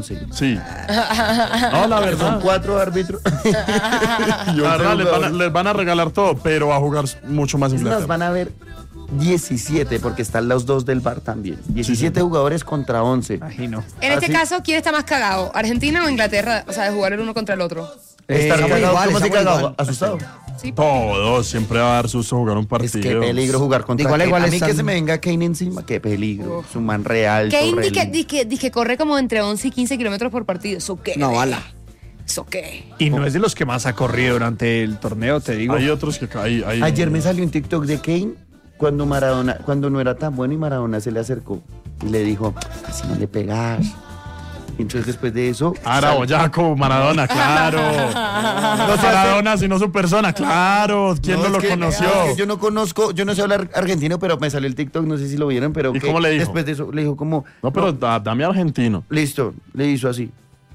Sí. No, la verdad. Son 4 árbitros. La verdad, les van a regalar todo, pero va a jugar mucho más Es más, Inglaterra. van a ver 17, porque están los 2 del VAR también. 17 jugadores contra 11. Imagino. En este Así- caso, ¿quién está más cagado? ¿Argentina o Inglaterra? O sea, de jugar el uno contra el otro. Estar estamos cagado, igual, ¿cómo se estamos cagado? igual. ¿Asustado? Sí. Todos, siempre va a dar susto jugar un Es partido. que peligro jugar contra Igual, Kane. igual A mí están- que se me venga Kane encima, qué peligro. Es un man real. Kane dice que corre como entre 11 y 15 kilómetros por partido. ¿Eso qué? No, bala. ¿Eso qué? Y no es de los que más ha corrido durante el torneo, te digo. Hay otros que hay. Ayer me salió un TikTok de Kane cuando no era tan bueno y Maradona se le acercó y le dijo, así no le pegas. Y entonces después de eso... Ara Boyaco, Maradona, claro. No Maradona, sino su persona, claro. ¿Quién no es lo que- conoció? es que yo no conozco, yo no sé hablar argentino, pero me salió el TikTok, no sé si lo vieron, pero ¿Y que cómo le dijo? después de eso le dijo como... No, pero dame argentino. Listo, le hizo así.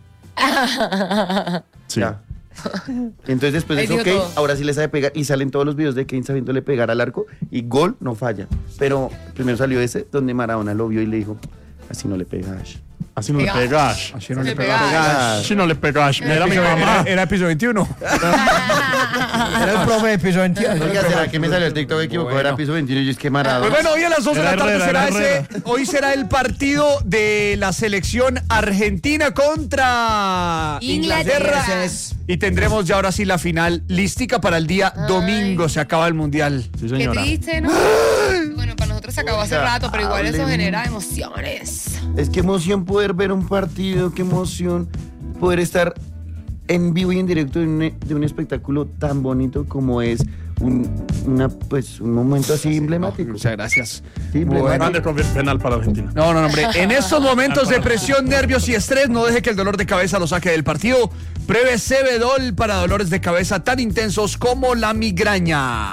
Sí. Ya. Entonces después de Ahí eso, dijo Kane, todo. ahora sí le sabe pegar y salen todos los videos de Kane sabiéndole pegar al arco y gol no falla. Pero primero salió ese donde Maradona lo vio y le dijo, así no le pegas. Así no le Pegas. pegas. Así no Le le pegas. pegas. Así no le pegas. Mira mi mamá. Era episodio 21. Era el profe de episodio 21. Oiga, ¿será que me salió el TikTok equivocado? Bueno. Era piso 21 y es que Maradona. Pues bueno, hoy a las 12 de la Era tarde Herrera, será era ese. Hoy será el partido de la selección argentina contra Inglaterra. Y tendremos ya ahora sí la final lística para el día domingo. Se acaba el mundial. Sí, Qué señora. triste, ¿no? Bueno, para nosotros se acabó hace rato, pero igual eso Hablen. genera emociones. Es que emoción poder ver un partido, qué emoción poder estar en vivo y en directo de un espectáculo tan bonito como es un momento así emblemático. Muchas gracias. Sí, emblemático. Grande con penal para Argentina. No, hombre. En estos momentos de presión, nervios y estrés, no deje que el dolor de cabeza lo saque del partido. Pruebe Cebedol para dolores de cabeza tan intensos como la migraña.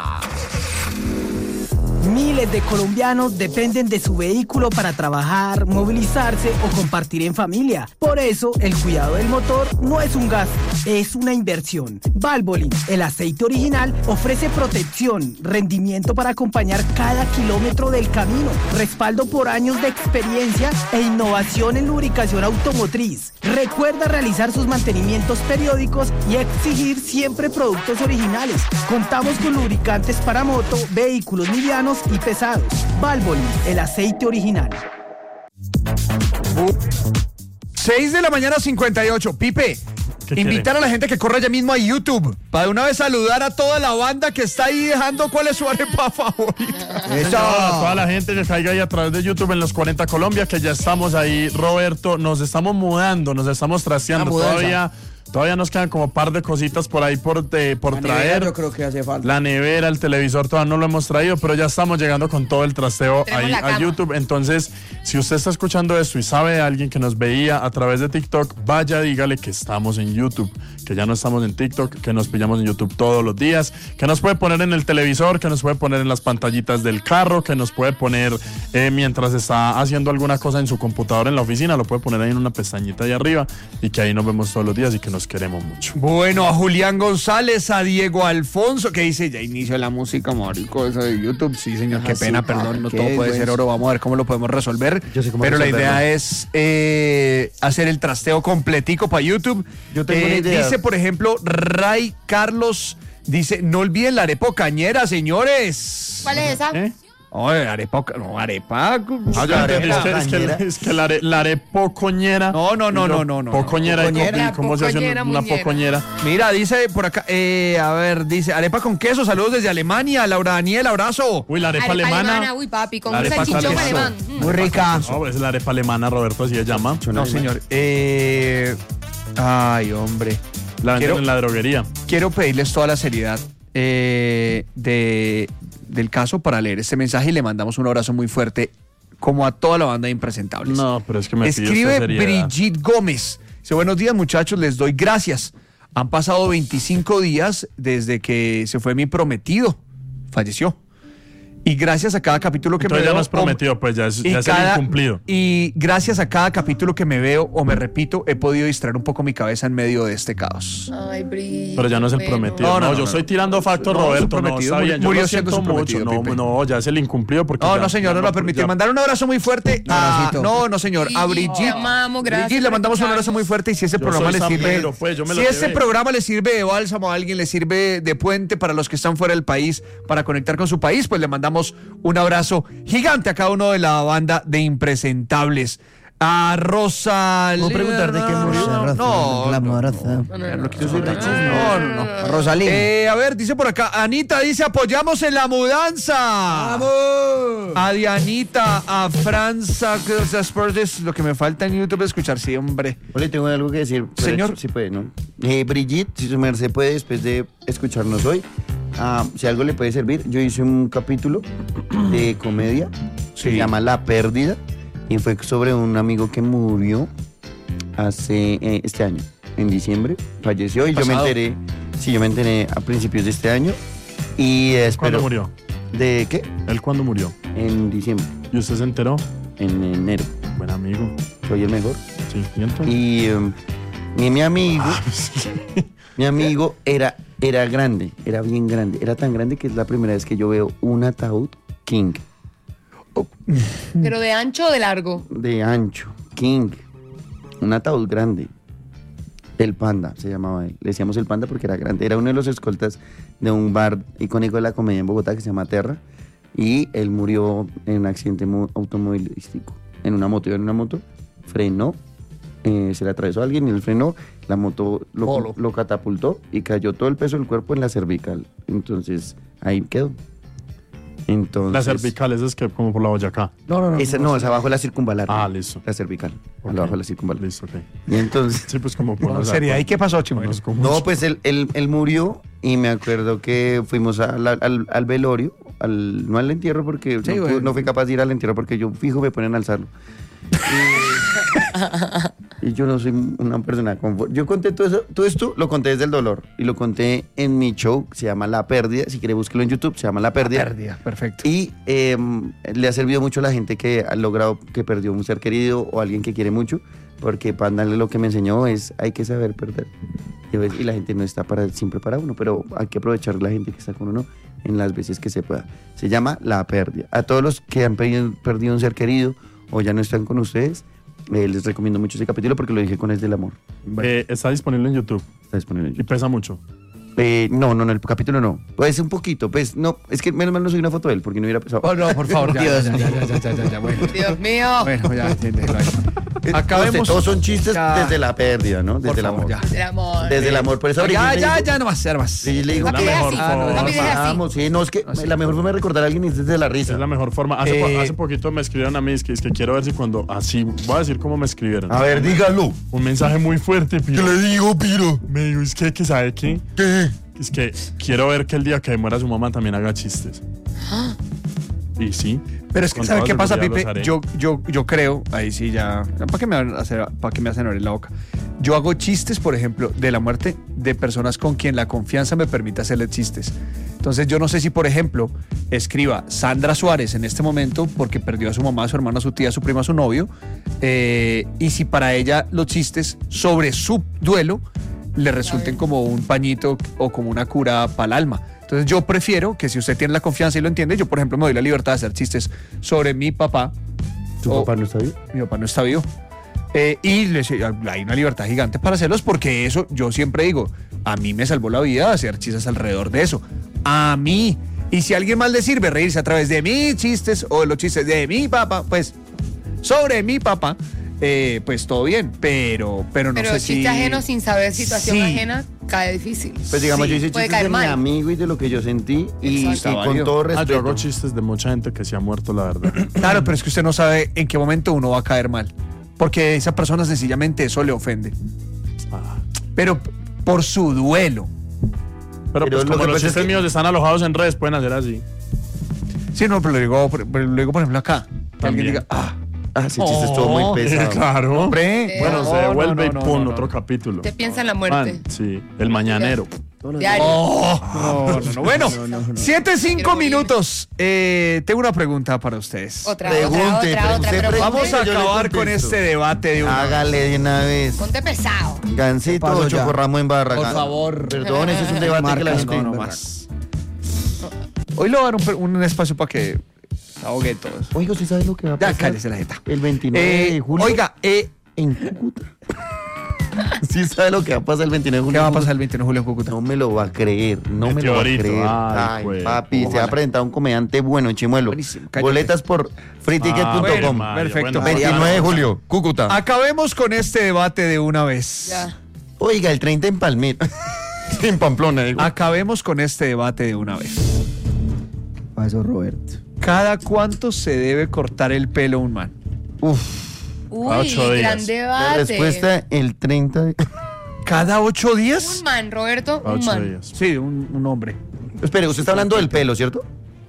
Miles de colombianos dependen de su vehículo para trabajar, movilizarse o compartir en familia. Por eso, el cuidado del motor no es un gasto, es una inversión. Valvoline, el aceite original, ofrece protección, rendimiento para acompañar cada kilómetro del camino, respaldo por años de experiencia e innovación en lubricación automotriz. Recuerda realizar sus mantenimientos periódicos y exigir siempre productos originales. Contamos con lubricantes para moto, vehículos livianos y pesados. Valvoline, el aceite original. 6 de la mañana 58. Pipe, ¿Qué invitar a la gente que corra ya mismo a YouTube para de una vez saludar a toda la banda que está ahí dejando cuál es su arepa favorita. Señora, toda la gente que caiga ahí a través de YouTube en los 40 Colombia, que ya estamos ahí, Roberto, nos estamos mudando, nos estamos trasteando. Todavía nos quedan como un par de cositas por ahí por traer. Yo creo que hace falta. La nevera, el televisor, todavía no lo hemos traído, pero ya estamos llegando con todo el trasteo Tenemos ahí la a cama. YouTube. Entonces, si usted está escuchando esto y sabe de alguien que nos veía a través de TikTok, vaya, dígale que estamos en YouTube, que ya no estamos en TikTok, que nos pillamos en YouTube todos los días, que nos puede poner en el televisor, que nos puede poner en las pantallitas del carro, que nos puede poner mientras está haciendo alguna cosa en su computadora en la oficina, lo puede poner ahí en una pestañita ahí arriba y que ahí nos vemos todos los días y que nos queremos mucho. Bueno, a Julián González, a Diego Alfonso, que dice, ya inició la música, marico, eso de YouTube. Sí, señor, qué Ajá, pena, sí, perdón, no ¿qué todo es, puede güey? ser oro. Vamos a ver cómo lo podemos resolver. Yo sé cómo Pero la resolverlo. idea es hacer el trasteo completico para YouTube. Yo tengo una idea. Dice, por ejemplo, Ray Carlos, dice, no olviden la arepa cañera, señores. ¿Cuál es esa? Oye, arepa. Ah, ya entendí, arepa es que la arepocoñera. No. Pocoñera, Pocoñera, ¿y cómo se hace pocoñera, una muñera. pocoñera? Mira, dice por acá, a ver, dice, arepa con queso, saludos desde Alemania, Laura Daniel, abrazo. Uy, la arepa alemana. Uy, papi, con La un arepa salchichón calzón. alemán. Muy rica. No, es la arepa alemana, Roberto, así se llama. No, señor. Ay, hombre. La venden Quiero- en la droguería. Quiero pedirles toda la seriedad del caso para leer este mensaje y le mandamos un abrazo muy fuerte, como a toda la banda de Impresentables. No, pero es que me pide Escribe usted seriedad. Brigitte Gómez. Dice, buenos días, muchachos, les doy gracias. Han pasado 25 días desde que se fue mi prometido. Falleció. Y gracias a cada capítulo que Entonces me ya veo... no es prometido, pues ya es el incumplido. Y gracias a cada capítulo que me veo o me repito, he podido distraer un poco mi cabeza en medio de este caos. Ay, Bri. Pero ya no es el bueno. prometido. No, yo estoy tirando factos, Roberto. No, prometido, está bien. Yo murió lo siendo siento su mucho. prometido, Pipe. No, ya es el incumplido porque No, ya- no, señor, no lo permitió. ya- Mandar un abrazo muy fuerte a... No, señor, a Brigitte. Te amamos, gracias Brigitte, le por mandamos un escucharnos. abrazo muy fuerte y si ese Yo programa soy le San sirve... Pedro, pues, yo me si lo este llevé. programa le sirve de bálsamo a alguien, le sirve de puente para los que están fuera del país, para conectar con su país, pues le mandamos un abrazo gigante a cada uno de la banda de impresentables. A Rosa... ¿Puedo preguntar de qué murió? No, no. Rosalín. A ver, dice por acá, Anita dice, apoyamos en la mudanza. ¡Vamos! A Dianita, a Franza, lo que me falta en YouTube es escuchar, sí, hombre. Ole, tengo algo que decir. Señor. Sí puede, ¿no? Brigitte, si su merced puede, después de escucharnos hoy, si algo le puede servir, yo hice un capítulo de comedia, se llama La Pérdida, y fue sobre un amigo que murió hace este año, en diciembre, falleció, y yo me enteré a principios de este año, y espero... ¿Cuándo murió? ¿De qué? ¿Él cuándo murió? En diciembre, ¿Y usted se enteró? en enero, Buen amigo. soy el mejor. Sí, ¿y entonces? Y mi amigo era grande, era bien grande. Era tan grande que es la primera vez que yo veo un ataúd king, ¿Pero de ancho o de largo? de ancho, king. Un ataúd grande. El Panda se llamaba él. Le decíamos el Panda porque era grande. Era uno de los escoltas de un bar icónico de la comedia en Bogotá que se llama Terra. Y él murió en un accidente automovilístico. En una moto, iba en una moto, frenó, se le atravesó a alguien y él frenó, la moto lo catapultó y cayó todo el peso del cuerpo en la cervical. Entonces, ahí quedó. Entonces, La cervical, esa es que como por la Boyacá. esa es abajo de la circunvalar. Ah, listo. La cervical, Ok. abajo de la circunvalar. Listo, ok. Y entonces, Sí, pues como por No, sería, ¿y qué pasó, Chimuelo? no, pues él murió y me acuerdo que fuimos al velorio, no al entierro porque Sí, no, bueno. no fui capaz de ir al entierro porque yo fijo me ponen a alzarlo. Y yo no soy una persona confort. Yo conté todo esto lo conté desde el dolor y lo conté en mi show, se llama La Pérdida, si quiere búsquelo en YouTube, se llama La Pérdida. Perfecto. Y le ha servido mucho a la gente que ha logrado que perdió un ser querido o alguien que quiere mucho, porque Panda lo que me enseñó es hay que saber perder. Y la gente no está siempre para uno, pero hay que aprovechar la gente que está con uno en las veces que se pueda. Se llama La Pérdida. A todos los que han perdido un ser querido o ya no están con ustedes, les recomiendo mucho ese capítulo porque lo dije con Es del Amor. Está disponible en YouTube Está disponible en y YouTube. pesa mucho. No, el capítulo no. Pues un poquito, pues no, es que menos mal no soy una foto de él porque no hubiera pesado. Oh, no, por favor, ya, Dios ya, bueno. Dios mío. Bueno, ya, déjelo ahí. Acabemos. Todos son chistes Ya. desde la pérdida, ¿no? Desde Por el favor, amor. ya. El amor. Desde el amor. Por eso Ya, no más, más. Sí, le digo Papi, que deja mejor así. forma. Papi, deja así. vamos, sí, no, es que la mejor forma de recordar a alguien es desde la risa. Es la mejor forma. Hace poquito me escribieron a mí, es que quiero ver si cuando así, voy a decir cómo me escribieron. A ver, dígalo. Un mensaje muy fuerte, Piro. ¿Qué le digo, Piro? Me dijo, es que ¿sabe qué? ¿Qué? Es que quiero ver que el día que muera su mamá también haga chistes. Y sí. Pero es que, con ¿sabe toda qué pasa, seguridad Pipe? los haré. Yo creo, ahí sí ya. ¿Para qué me hacen abrir la boca? Yo hago chistes, por ejemplo, de la muerte de personas con quien la confianza me permite hacerle chistes. Entonces, yo no sé si, por ejemplo, escriba Sandra Suárez en este momento porque perdió a su mamá, a su hermana, a su tía, a su prima, a su novio. Y si para ella los chistes sobre su duelo le resulten como un pañito o como una cura para el alma. Entonces yo prefiero que si usted tiene la confianza y lo entiende, yo por ejemplo me doy la libertad de hacer chistes sobre mi papá. ¿Tu papá no está bien? Mi papá no está vivo. Y hay una libertad gigante para hacerlos porque eso, yo siempre digo, a mí me salvó la vida hacer chistes alrededor de eso. A mí. Y si a alguien más le sirve reírse a través de mis chistes o de los chistes de mi papá, pues sobre mi papá, pues todo bien, pero no Pero sé si... chiste ajeno sin saber situación Sí. ajena cae difícil. Pues digamos, yo hice puede chistes caer de mi mal. amigo y de lo que yo sentí y Exacto. con todo Yo respeto. hago chistes de mucha gente que se ha muerto, la verdad. Claro, pero es que usted no sabe en qué momento uno va a caer mal. Porque esa persona sencillamente eso le ofende. Ah. Pero por su duelo. Pero Pero pues lo como que los pasa es chistes que- míos están alojados en redes, pueden hacer así. Sí, no, pero lo digo por ejemplo acá. Que alguien También. diga, Ese chiste estuvo muy pesado. Claro. hombre. Bueno, No, se devuelve no, y pum, no. otro capítulo. Te piensa en la muerte. Man, sí, el mañanero. Diario. No. Bueno, 7:05 minutos. Tengo una pregunta para ustedes. Otra. Pregunte, Pero Vamos a yo le acabar con contesto. este debate de una vez. Hágale de una vez. ponte pesado. Gancito Paso o ya. chocorramo en barra. Por favor. Perdón, ese es un debate que la gente... No más. Hoy le voy a dar un espacio para que se ahogue todo eso. Oiga, ¿usted sabe lo que va a Ya, pasar? cállese la jeta. El 29 de julio. Oiga, En Cúcuta. ¿Sí sabe lo que va a pasar el 29 de julio? ¿qué va a pasar el 21 de julio en Cúcuta? No me lo va a creer, no me lo va a Meteorito, creer. ay, pues, papi, se ojalá. ha presentado un comediante bueno en Chimuelo. Buenísimo, cállate. Boletas por freeticket.com. bueno, Mario, perfecto. bueno, 29 de julio, Cúcuta. Acabemos con este debate de una vez. Ya. Oiga, el 30 en Palmira. En Pamplona, digo. Acabemos con este debate de una vez. Paso, Roberto. ¿Cada cuánto se debe cortar el pelo un man? Uf, Uy, 8 días. gran la debate. respuesta el 30 de... ¿Cada 8 días? Un man, Roberto, un 8 man. días. Sí, un hombre. Espere, usted está hablando del pelo, ¿cierto?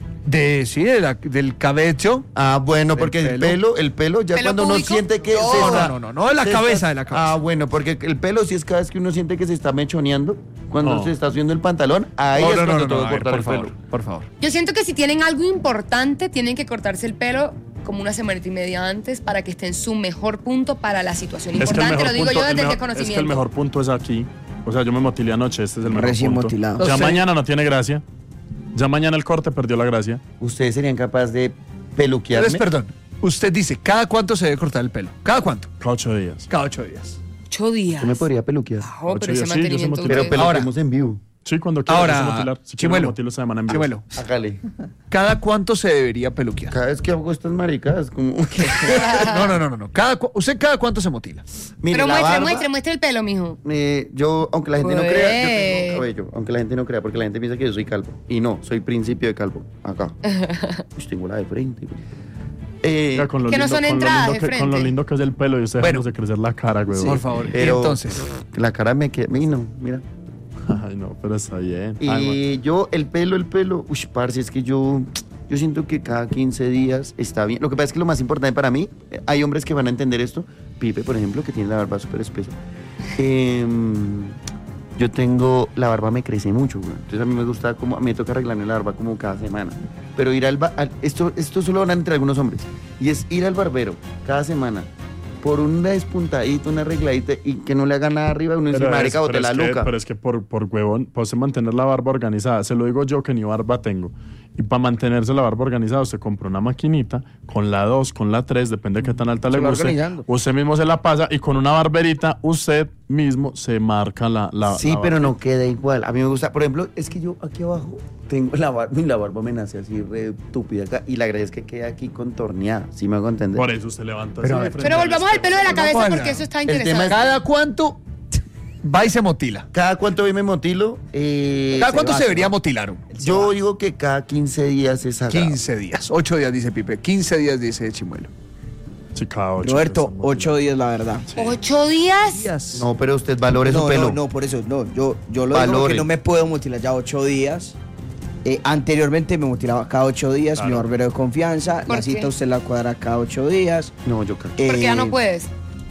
Del cabello. Ah, bueno, porque el pelo. pelo ya ¿Pelo cuando uno público? siente que No, se No, está... no, de la se cabeza, está- de la cabeza. Ah, bueno, porque el pelo sí es cada vez que uno siente que se está mechoneando, cuando No. se está subiendo el pantalón, ahí es cuando tengo que a ver, cortar el por pelo. favor, por favor. Yo siento que si tienen algo importante, tienen que cortarse el pelo como una semanita y media antes para que esté en su mejor punto para la situación importante. Lo digo yo desde el es conocimiento. que el mejor punto es aquí. O sea, yo me motilé anoche, este es el mejor Recién punto. motilado. Ya No sé. mañana no tiene gracia. Ya mañana el corte perdió la gracia. ¿Ustedes serían capaces de peluquearme? Entonces, perdón. Usted dice, ¿cada cuánto se debe cortar el pelo? ¿Cada cuánto? Cada 8 días. Cada 8 días. 8 días. ¿Yo me podría peluquear? Oh, 8 pero ese días, sí, yo se mantenimiento. motilé. Pero ustedes- peluquemos en vivo. Sí, cuando quiera. Ahora, yo sé motilar. Si quiero, Chimuelo. me motilo esta semana en vivo. Chimuelo, Hágale. ¿cada cuánto se debería peluquear? Cada vez que hago estas maricadas, como... No. ¿Usted cada cuánto se motila? Mire, Pero la barba, muestre el pelo, mijo. yo, aunque la gente no crea, yo tengo Pues. cabello. Aunque la gente no crea, porque la gente piensa que yo soy calvo. Y no, soy principio de calvo. Acá. Pues tengo la de frente. Mira, con lo Que no lindo- son con lo entradas lindo de que- Con lo frente. lindo que es el pelo y usted Bueno. dejándose crecer la cara, güey. Por favor. Pero Y entonces, la cara me queda... No, mira. Ay, no, pero está bien. Y Ay, bueno. yo, el pelo, uy, parce, es que yo siento que cada 15 días está bien. Lo que pasa es que lo más importante para mí, hay hombres que van a entender esto. Pipe, por ejemplo, que tiene la barba súper espesa. Yo tengo, la barba me crece mucho, güey. Entonces a mí me gusta como, a mí me toca arreglarme la barba como cada semana. Pero ir esto solo hablan entre algunos hombres. Y es ir al barbero cada semana por una despuntadita, una arregladita y que no le haga nada arriba, uno dice, marica, bote la luca. Pero es que por huevón, para usted mantener la barba organizada, se lo digo yo que ni barba tengo. Y para mantenerse la barba organizada, usted compra una maquinita con la 2, con la 3, depende de qué tan alta Se le va guste. organizando. Usted mismo se la pasa y con una barberita usted mismo se marca la Sí, la pero barba. no queda igual. A mí me gusta, por ejemplo, es que yo aquí abajo tengo la barba y la barba me nace así re tupida acá y la gracia es que queda aquí contorneada, ¿sí me hago entender? Por eso usted levanta Pero, así a ver, de frente Pero al volvamos al pelo de la espejo. cabeza Hola. porque eso está El tema interesante. es- ¿cada cuánto va y se motila? ¿Cada cuánto hoy me motilo? ¿Cada cuánto se debería motilar? Yo digo que cada 15 días es sagrado. 15 días. 8 días, dice Pipe. 15 días, dice Chimuelo. Sí, cada 8 Roberto, 8 días, la verdad. 8 días. No, pero usted valore su No, pelo. no, por eso, no. Yo lo digo Valore. porque no me puedo mutilar ya 8 días. Anteriormente me mutilaba cada 8 días, Claro. mi barbero de confianza. ¿Por La cita qué? usted la cuadra cada 8 días. No, yo creo. Porque ya no puedes.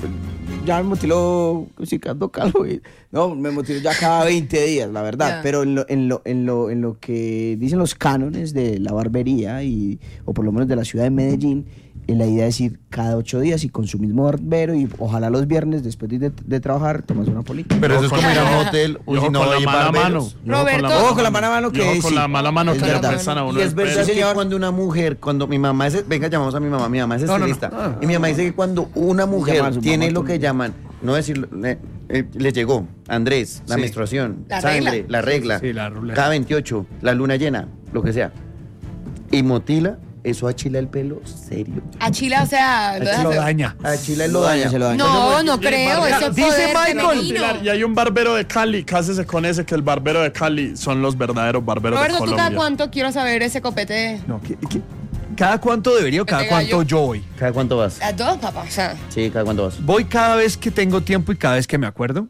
Ya me mutiló sí, quedando calvo. No, me mutiló ya cada 20 días, la verdad. Ya. Pero en lo que dicen los cánones de la barbería, o por lo menos de la ciudad de Medellín, la idea es ir cada 8 días y con su mismo barbero y ojalá los viernes después de trabajar tomas una polita. Pero eso es como ir a un hotel. Y ojo si no con la hay mala barberos. mano. Y ojo con la Roberto. mala Ojo con la mala mano Y que ojo con sí. la mala mano Es que le verdad. prestan a uno Y el es verdad pelo. Sí, que señor. cuando una mujer, cuando mi mamá es, venga, llamamos a mi mamá es No, no, estilista. no. Y mi mamá dice que cuando una mujer Llama a su tiene mamá lo que también. llaman, no decirlo, le llegó, Andrés, la Sí. menstruación, La sangre, regla. la regla, Sí, la regla. cada 28, la luna llena, lo que sea. Y motila, eso achila el pelo serio. A Chile, o sea, lo deja Lo feo. daña. Achila lo daña. Se lo daña. No, no creo. Eso es Dice poder Michael. femenino. Y hay un barbero de Cali, cásese con ese, que el barbero de Cali son los verdaderos barberos de Roberto, ¿tú cada Colombia. cuánto quiero saber ese copete? No, ¿cada cuánto debería o cada Este gallo. cuánto yo voy? ¿Cada cuánto vas? Las dos, papá. O sea, Sí, cada cuánto vas. Voy cada vez que tengo tiempo y cada vez que me acuerdo.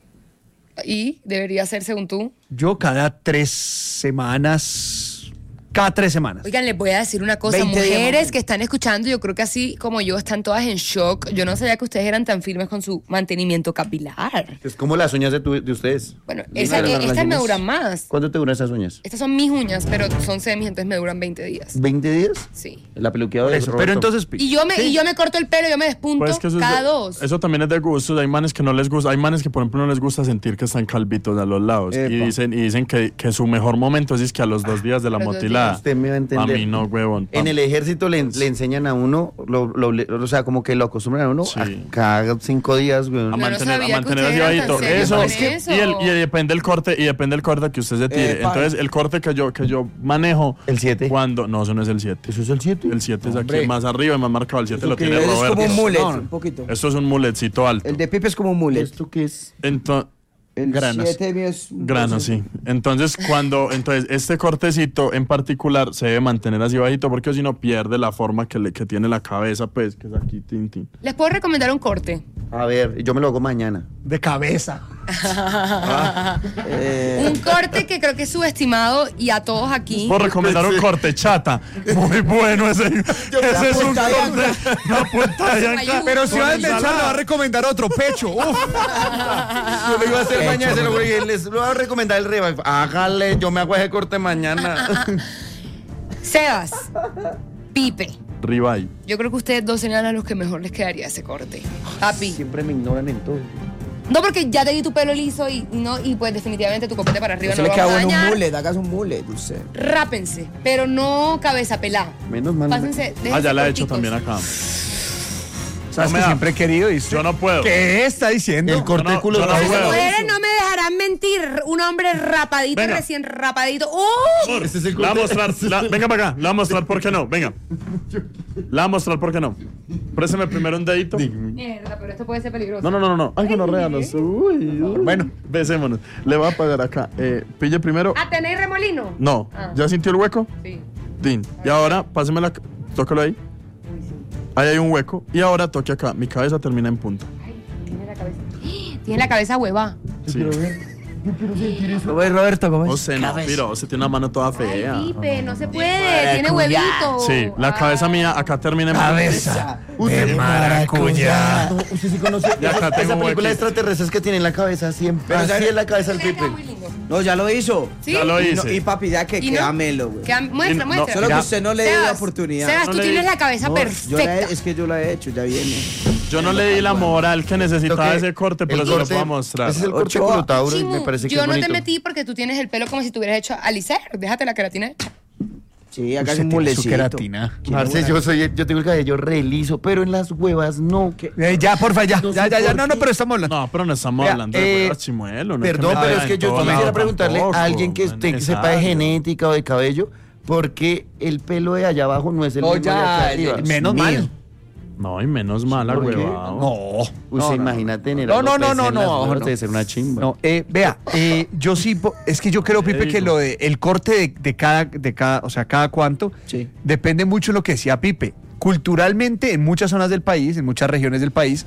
y debería ser según tú. Yo cada 3 semanas, cada 3 semanas. Oigan, les voy a decir una cosa, 20 días mujeres más. que están escuchando, yo creo que así como yo están todas en shock. Yo no sabía que ustedes eran tan firmes con su mantenimiento capilar. Es como las uñas de ustedes. Bueno, Las estas me uñas. duran más. ¿Cuánto te duran esas uñas? Estas son mis uñas, pero son semis, entonces me duran 20 días. ¿20 días? Sí. La peluqueada Por de eso, Roberto. pero entonces, Y yo me corto el pelo, yo me despunto Pues que eso, cada 2. eso también es de gustos. Hay manes que no les gusta. Hay manes que, por ejemplo, no les gusta sentir que están calvitos a los lados. Epa. Y dicen que su mejor momento es que a los 2 días de la A los 2 motilada. Usted me va a entender. A mí no, huevón. En el ejército le enseñan a uno, o sea, como que lo acostumbran a uno Sí. a cada 5 días, güey. A no mantener sabía que así ustedes eran bajito. tan serios Eso, con es que- eso. y depende del corte, que usted se tire. Epa. Entonces, el corte que yo manejo. ¿El 7? Cuando. No, eso no es el 7. ¿Eso es el 7? El 7 es aquí Hombre. más arriba y más marcado. El 7 ¿Eso lo qué tiene es? Es Roberto. como un mullet, No, un poquito. Esto es un muletcito alto. El de Pipe es como un mullet. ¿Esto qué es? Entonces. El granos. 7 mío es un Grano, poquito. sí. Entonces, este cortecito en particular se debe mantener así bajito porque si no pierde la forma que tiene la cabeza, pues, que es aquí, tin. Les puedo recomendar un corte. A ver, yo me lo hago mañana. de cabeza. Un corte que creo que es subestimado y a todos aquí. Puedo recomendar un corte, chata. Muy bueno ese. Ese es un corte. Una punta de anca. Pero si con va a desmechar, le va a ensalada. recomendar otro pecho. Uf. Yo lo iba a hacer mañana, se lo voy a, les voy a recomendar el revive. Hágale, yo me hago ese corte mañana. Sebas, Pipe. Ribeye. Yo creo que ustedes dos serían a los que mejor les quedaría ese corte. Papi. Siempre me ignoran en todo. No, porque ya te di tu pelo liso y pues definitivamente tu copete para arriba Se no le lo queda vamos a bueno un dañar. mullet, hagas un mullet, usted. Rápense, pero no cabeza pelada. Menos mal. Pásense, Ah, ya la he hecho corticos. también acá. ¿Sabes No me que da. siempre he querido? ¿Viste? Yo no puedo. ¿Qué está diciendo? El cortéculo yo no Las puedo. mujeres no me dejarán mentir. Un hombre rapadito, Venga. recién rapadito. ¡Oh! Este es el La voy a corte. mostrar. Venga para acá. La voy a mostrar por qué no. Venga. La voy a mostrar por qué no. Présteme primero un dedito. Mierda, pero esto puede ser peligroso. No. Ay, no réanos. Uy. Bueno. Besémonos. Le voy a apagar acá. Pille primero. ¿Ah, tenéis remolino? No. Ah. ¿Ya sintió el hueco? Sí. Din. Y ahora, pásemela. Tócalo ahí. Ahí hay un hueco. Y ahora toque acá. Mi cabeza termina en punta. Ay, tiene la cabeza. Tiene la cabeza hueva. Sí. ¿Cómo es, Roberto? ¿Cómo O es? sea, no, pero o sea, tiene una mano toda fea. Ay, Pipe, no se puede. Tiene huevito. Sí, la cabeza mía acá termina en Cabeza Usted- de maracuyá. No, usted sí conoce Ya acá esa tengo un película huequito. de extraterrestres que tiene en la cabeza siempre. Pero, Así ¿sabe? es la cabeza del Me queda Pipe. muy lindo. No, ya lo hizo. ¿Sí? Ya lo Y, hice. no- y papi, ya que ¿Y no? queda melo, güey. Muestra, Y muestra. no, Solo que Ya. usted no le dio la Sebas, oportunidad. Sebas, No tú le tienes di- la cabeza No, perfecta. es que yo la he hecho, ya viene. Yo no le di la moral que necesitaba Lo que- ese corte, pero el se lo corte- puedo mostrar. Ese es el corte Ochoa. Curutauro y Chimu, me parece que yo es no bonito. te metí porque tú tienes el pelo como si te hubieras hecho alicer. Déjate la queratina hecha. Sí, hagas Usted un tiene su mulecito. queratina. Parce, yo tengo el cabello re liso, pero en las huevas no. Ya, porfa, ya. No Ya, sé ya, ya. por No, qué. no, pero estamos hablando. No, pero no estamos Vea, hablando de huevas chimuelo. No Perdón, me pero vaya es que en yo todo quisiera lado preguntarle tampoco, a alguien que, no es que sepa de necesario. genética o de cabello, ¿por qué el pelo de allá abajo no es el No, mismo de ya, acá arriba? menos Mío. mal. No, y menos mala, ¿Por qué? huevado. No. Usted imagina tener No, a no, López no, no, en las no, huevas, no. debe ser una chimba. No, vea, yo sí, es que yo creo, Pipe, que digo? lo de el corte de cada, o sea, cada cuánto, Sí. depende mucho de lo que decía Pipe. Culturalmente, en muchas zonas del país, en muchas regiones del país,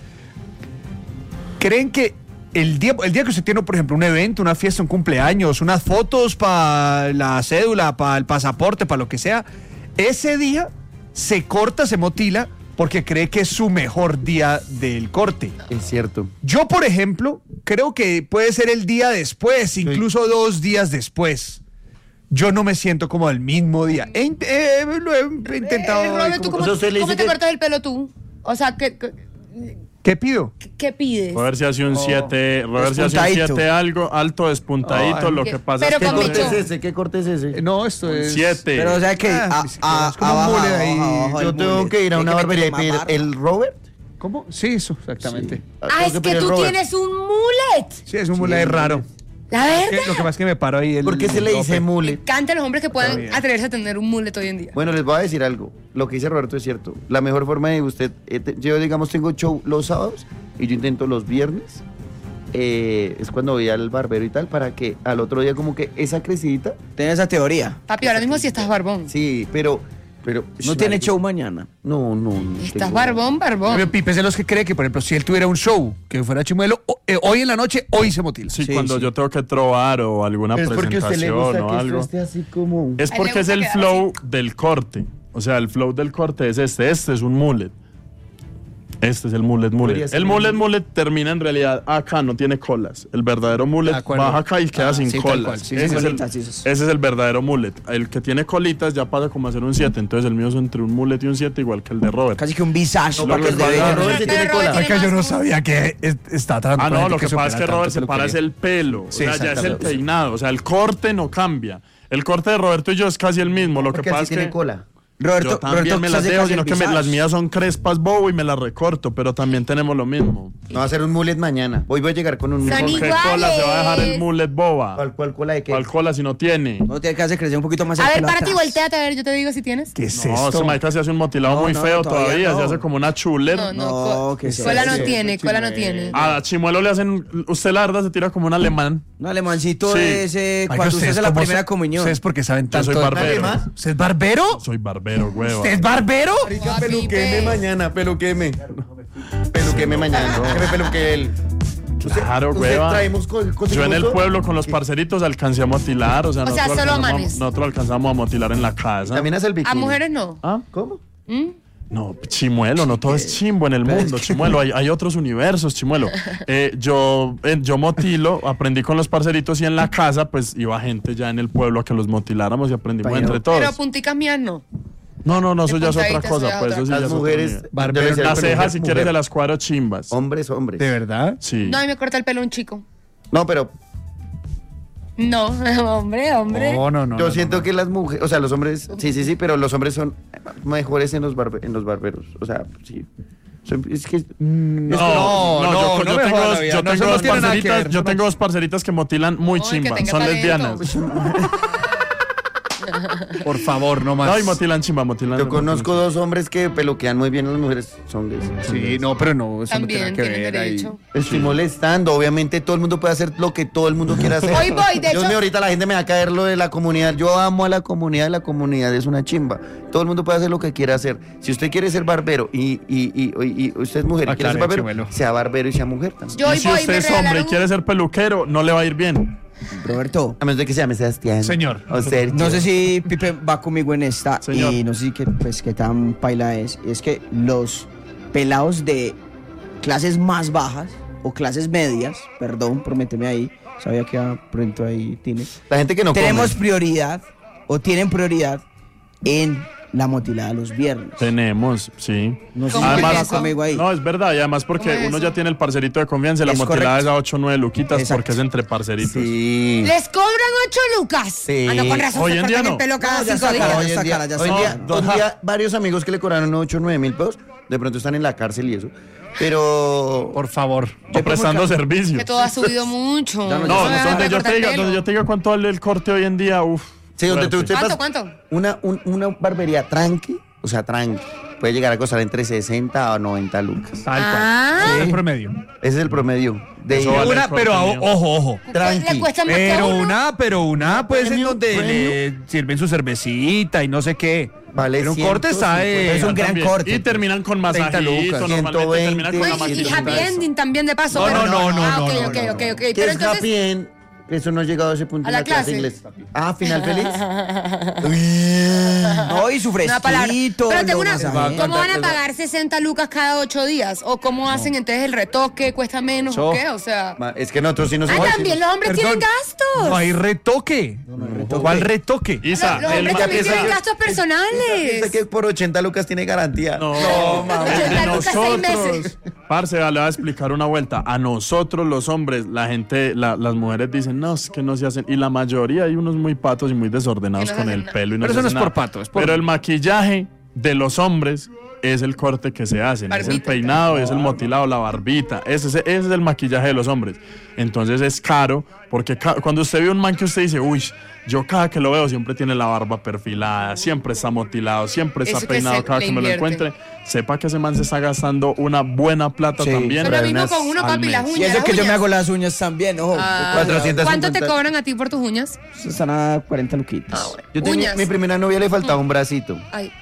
creen que el día que usted tiene, por ejemplo, un evento, una fiesta, un cumpleaños, unas fotos para la cédula, para el pasaporte, para lo que sea, ese día se corta, se motila, porque cree que es su mejor día del corte. Es cierto. Yo, por ejemplo, creo que puede ser el día después, incluso 2 días después. Yo no me siento como el mismo día. Lo he intentado. Robert, ¿tú como- cómo, O sea, usted le cómo dice te que- cortas el pelo tú? O sea, ¿Qué pido? ¿qué pides? Robert se hace un 7, Robert se hace un Despuntadito. 7 algo, alto, despuntadito. Ay, Lo ¿qué? que pasa Pero es que ¿Qué con corte es Micho. ese? ¿Qué corte es ese? No, esto es. 7. Pero, o sea que Es como un abajo, mullet ahí. abajo Yo el tengo mullet. que ir a una Tiene que barbería y meterle pedir más barba. el Robert. ¿Cómo? Sí, eso, exactamente. Ah, Tengo es que pedir el tú Robert. tienes un mullet. Sí, es un mullet raro. La Es que verdad. lo que pasa es que me paro ahí. ¿Por qué se le dice Me mullet? encantan los hombres que Está puedan bien. atreverse a tener un mullet hoy en día. Bueno, les voy a decir algo. Lo que dice Roberto es cierto. La mejor forma de usted, yo digamos tengo show los sábados y yo intento los viernes. Es cuando voy al barbero y tal, para que al otro día como que esa crecidita, Tiene esa teoría. Papi, ahora mismo sí estás barbón. sí, pero Pero No tiene show mañana. No. Estás tengo- barbón. Pero Pipe es de los que cree que, por ejemplo, si él tuviera un show que fuera Chimuelo, hoy en la noche, hoy se motila. Sí, Sí, cuando sí. yo tengo que trobar o alguna Es porque a usted le presentación gusta o que esto algo. esté así como... Es A él le porque es gusta el quedar flow del corte. O sea, el flow del corte es este. Este es un mullet. Este es el mullet. Podría ser El un mullet termina en realidad acá, no tiene colas. El verdadero De mullet acuerdo. baja acá y queda sin sí, tal colas. cual, sí, ese, sin es colitas, sí, eso. ese es el verdadero mullet. El que tiene colitas ya pasa como a ser un 7. Entonces el mío es entre un mullet y un 7, igual que el de Robert. Casi que un visage. No, para que porque se el vea. de Robert sí tiene cola. tiene más- yo no sabía que está tratando. Ah, con no, gente lo que se pasa es opera que Robert tanto se para es peluquería. el pelo. O Sí, sea, ya es el exactamente. peinado. O sea, el corte no cambia. El corte de Roberto y yo es casi el mismo. Lo que Porque él pasa sí es tiene que cola. yo también me se las hace dejo, casi sino el que visage. las mías son crespas bobo y me las recorto, pero también tenemos lo mismo. No va a hacer un mullet mañana. Hoy voy a llegar con un Son ¿Con mullet. qué cola se va a dejar el iguales. mullet boba? ¿Cuál cola de qué? ¿Cuál cola si no tiene? No tiene que hacer crecer un poquito más el A ver, pelo párate y atrás. volteate, a ver, yo te digo si tienes. ¿Qué es No, esto? ese marica se hace un motilado No, muy no, feo todavía todavía, no. se hace como una chuler. No, que cola sea no ese. tiene, cola no tiene. A Chimuelo le hacen, usted la verdad se tira como un alemán. Un alemancito Sí. de ese, Marica, cuando usted hace la cómo primera son- comunión. ¿Ustedes porque saben Yo tanto? soy de- barbero. ¿Más? ¿Usted es barbero? Soy barbero, hueva. ¿Usted es barbero? Marica, Ah, peluqueme Pipe. mañana, peluqueme. Peluqueme mañana. Que me peluque él. Claro, Usted hueva. traemos Yo en el pueblo con los parceritos alcancé a motilar, o sea, sea, solo a manes. nosotros alcanzamos a motilar en la casa. También hace el bikini. A mujeres no. ¿Ah? ¿Cómo? No, Chimuelo, no todo es chimbo en el mundo, Chimuelo, hay otros universos, Chimuelo. Yo motilo, aprendí con los parceritos y en la casa, pues iba gente ya en el pueblo a que los motiláramos y aprendimos Pero- entre todos. Pero punticas mías no. No, eso ya es otra puntaditas, cosa, eso ya pues es eso sí ya Las es otro mujeres... nivel. Barbero. debe ser Las peluque cejas, si quieres, mujer. de las cuadro chimbas. Hombres. ¿De verdad? Sí. No, a mí me corta el pelo un chico. No, pero No, hombre. No. yo siento que las mujeres, o sea, los hombres, sí, pero los hombres son mejores en los barberos. O sea, sí. Es que No, no me joda la vida. yo No, tengo eso no dos tiene nada que parceritas, ver. yo tengo dos parceritas que motilan muy Ay, que chimbas, tenga son talento. lesbianas. Por favor, no más. No, y motilan chimba, motilan. yo conozco dos hombres que peluquean muy bien a las mujeres. Son gays. Sí, no, pero no, eso no tiene También que tienen ver ahí. derecho. Estoy molestando. Obviamente todo el mundo puede hacer lo que todo el mundo quiera hacer. Hoy voy, de Dios hecho- mío, ahorita la gente me va a caer lo de la comunidad. Yo amo a la comunidad es una chimba. Todo el mundo puede hacer lo que quiera hacer. Si usted quiere ser barbero y usted es mujer y quiere Aclare, ser barbero, Chimuelo. sea barbero y sea mujer también. Yo Y hoy si voy, usted me es hombre y regalaron quiere ser peluquero, no le va a ir bien. Roberto, A menos de que se llame Sebastián. Señor. O Sergio. no sé si Pipe va conmigo en esta Señor. y no sé si qué tan paila es. Es que los pelados de clases más bajas o clases medias, perdón, prométeme ahí, sabía que pronto ahí tiene. La gente que no Tenemos come. prioridad o tienen prioridad en la motilada los viernes. Tenemos, sí. No sé ¿Cómo si es va eso? conmigo ahí. No, es verdad, y además ¿Cómo porque es uno eso? ya tiene el parcerito de confianza y la Es motilada correcto. es a 8 o 9 luquitas Exacto. porque es entre parceritos. Sí. Les cobran 8 lucas. Sí. Ah, no, con razón Hoy se en día cortan no. el pelo cada No, ya 5 está días. cara, Hoy ya en está día, cara, ya hoy en está día, cara. un día varios amigos que le cobraron 8 o 9 mil pesos, de pronto están en la cárcel y eso. Pero Por favor. O prestando servicios. Que todo ha subido mucho. Ya no, No, me dejan donde yo, cortar te el diga, pelo. donde yo te diga cuánto vale el corte hoy en día, uff. sí, donde tú te ¿Cuánto? una barbería tranqui, o sea, tranqui, puede llegar a costar entre 60 a 90 lucas. Tal cual. Ah. Es el promedio. Ese es el promedio. De Eso vale. Una, pero ojo. Tranqui. Le cuesta más que a Pero uno. una, pues en Premium, donde le sirven su cervecita y no sé qué. Vale Pero un corte está 150. Es un gran También. corte. Y terminan con 30 masajito, lucas. normalmente 120. terminan con la Uy, y maquinita. happy ending también de paso. No, pero- no, no, Ah, no, ok, no, ok, no. ok. ¿Qué Pero es happy entonces, end? Eso no ha llegado a ese punto A en la la clase clase. inglés. Ah, final feliz. No, y su una palabra. fresquito. Pero tengo los una. masajes. ¿Cómo van a pagar 60 lucas cada 8 días? ¿O cómo hacen entonces el retoque? ¿Cuesta menos o Eso. qué? O sea. Es que nosotros sí nos Ah, también los hombres tienen gastos. No hay retoque. ¿Cuál retoque? Isa, Los el hombres ma- también piensa tienen que- gastos Piensa personales. que por 80 lucas tiene garantía. No, mami. 80 lucas, 6 meses. nosotros, parce, le voy a explicar una vuelta. A nosotros los hombres, la gente, las mujeres dicen, no, es que no se hacen. Y la mayoría hay unos muy patos y muy desordenados Que no con hacen el nada. pelo. Y Pero se eso no hacen es por nada. pato, es por- Pero el maquillaje de los hombres es el corte que se hacen. Es el Barbita. peinado, es el motilado, la barbita. Ese es el maquillaje de los hombres. Entonces es caro porque cuando usted ve un man que usted dice, uy, yo cada que lo veo siempre tiene la barba perfilada, siempre está motilado, siempre está Eso que peinado se cada le que me lo invierte. encuentre, sepa que ese man se está gastando una buena plata Sí. también. Pero lo mismo unas con uno, al papi, las mes. uñas. Y eso las que yo me uñas. hago las uñas también, ojo. Ah, 450. ¿Cuánto te cobran a ti por tus uñas? Están a 40 luquitas. Yo tenía, Uñas. mi primera novia le faltaba un bracito. Ay.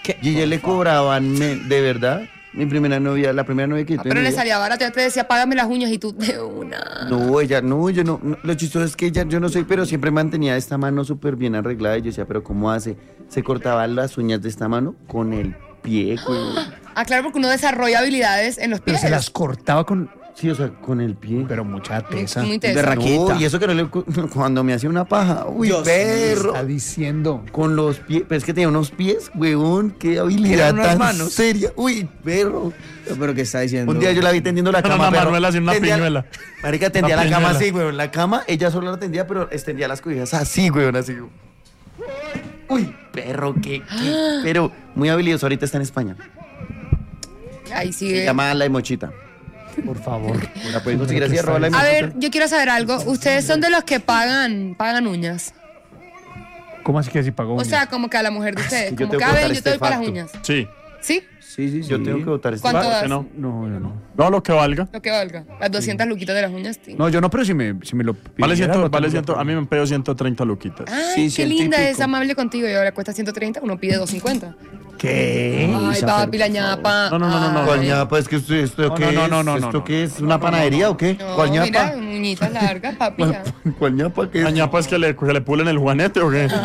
Y ella le cobraban, de verdad, la primera novia que yo Pero le tenía. salía barato, yo te decía, págame las uñas y tú de una. No, ella no. Lo chistoso es que ella, yo no sé, pero siempre mantenía esta mano súper bien arreglada. Y yo decía, pero ¿cómo hace? Se cortaba las uñas de esta mano con el pie, güey. Ah, claro, porque uno desarrolla habilidades en los Pero pies. se las cortaba con... Sí, o sea, con el pie. Pero mucha tesa. Muy De teso. raqueta. No, y eso que no le, cuando me hacía una paja, uy, Dios, perro. Está diciendo. Con los pies, pero es que tenía unos pies, huevón, qué habilidad Eran unas tan manos. seria. Uy, perro. Pero ¿qué está diciendo? Un día yo la vi tendiendo la Era cama, una perro. Manuela sin una Tendía- piñuela. Marica, tendía Una la cama piñuela. así, huevón. La cama, ella solo la tendía, pero extendía las cobijas así, huevón, así. Uy, perro, pero muy habilidoso. Ahorita está en España. Ahí Se sigue. llama La Mochita. Por favor. La puedes conseguir así, arroba La A Mochita. ver, yo quiero saber algo. Ustedes son de los que pagan uñas. ¿Cómo así que si pagó O uñas? sea, como que a la mujer de ustedes. que yo Como tengo que, que a ver, votar yo te doy este para las facto. uñas. Sí. ¿Sí? Sí, sí, sí. Yo tengo que votar este ¿Cuánto ¿Por das? qué no? No, yo no. No, lo que valga. Lo que valga. Las 200 luquitas de las uñas. Sí. No, yo no, pero si me lo Vale pidiera, 100, no vale tengo 100, a mí me pedido 130 luquitas. Ay, Sí, qué 100 y linda, pico. es amable contigo. Y ahora cuesta 130, uno pide 250. ¿Qué? Ay, Isa, papi, pero la ñapa. No, no, no, no, no. Ay. ¿Cuál ñapa? Es que esto No, qué no, es? no, no, ¿Esto no, qué es? ¿Una panadería o qué? No, ¿Cuál mira, ñapa? uñitas largas, papi. ya. ¿Cuál ñapa? ¿Qué es? ¿La ñapa es que le pulen el juanete o qué?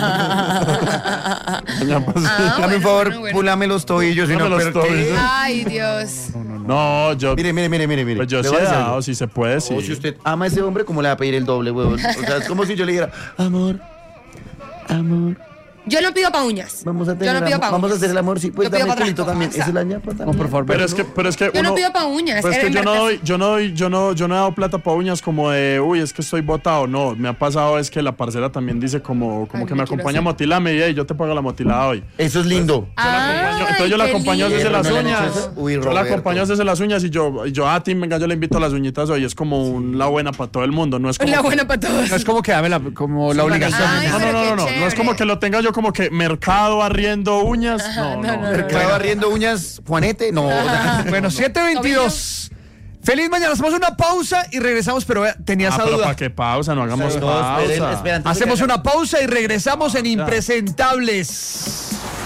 La ñapa sí. Ah, Dame un bueno, favor, bueno, bueno. púlame los tobillos. y Púlame no, los pero ¿qué? tobillos. Ay, Dios. No, yo. Mire. Pues yo Le sí voy he a decir dado, algo. si se puede, sí. O si usted ama a ese hombre, ¿cómo le va a pedir el doble, huevón? O sea, es como si yo le dijera, amor, Yo no pido pa' uñas. vamos a Yo tener no pido amor, pa' vamos a uñas. hacer el amor, sí, pues Yo pido dame pa' otras culito también. cosas. Esa es la ñapa también. No, por favor, Pero es que Yo uno. no pido pa' uñas. Pues es que en yo verdad- no he dado plata para uñas como de, uy, es que estoy botado. No, me ha pasado es que la parcera también dice como Ay, que me me quiero acompaña a así. motilarme y yo te pago la motilada hoy. Eso es lindo. Entonces yo la Ay, qué acompaño a hacerse lindo. las ¿No le han hecho uñas. eso? Uy, Yo la Roberto. acompaño a hacerse las uñas y yo a ti, venga, yo le invito a las uñitas hoy. Es como la buena para todo el mundo. No es como La que- buena para todos. No es como que dame la obligación. Ay, No, pero qué no es chévere. como que lo tenga yo como que mercado arriendo uñas. No. Mercado barriendo uñas, Juanete, no. Bueno, 7:22. Feliz mañana. Hacemos una pausa y regresamos, pero vea, tenía esa pero duda. ¿para qué pausa? No hagamos No, pausa. esperen, antes de Hacemos que- una pausa y regresamos en Impresentables.